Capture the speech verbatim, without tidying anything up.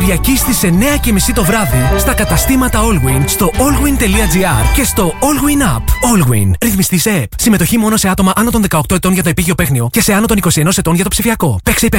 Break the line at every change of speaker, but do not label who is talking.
Κυριακή στις εννιά και μισή το βράδυ στα καταστήματα Allwyn, στο allwyn.gr και στο Allwyn App. Allwyn. Ρυθμιστής ΕΕΠ. Συμμετοχή μόνο σε άτομα άνω των δεκαοκτώ ετών για το επίγειο παίχνιο και σε άνω των είκοσι ένα ετών για το ψηφιακό. Παίξε υπεύθυνα.